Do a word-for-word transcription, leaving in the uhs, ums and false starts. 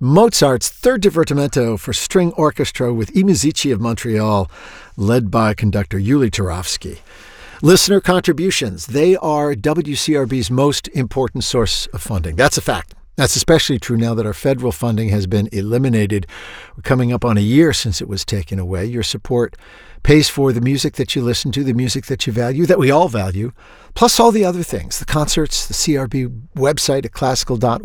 Mozart's Third Divertimento for String Orchestra with I Musici of Montreal, led by conductor Yuli Turovsky. Listener contributions, they are W C R B's most important source of funding. That's a fact. That's especially true now that our federal funding has been eliminated. We're coming up on a year since it was taken away. Your support pays for the music that you listen to, the music that you value, that we all value, plus all the other things, the concerts, the C R B website at classical dot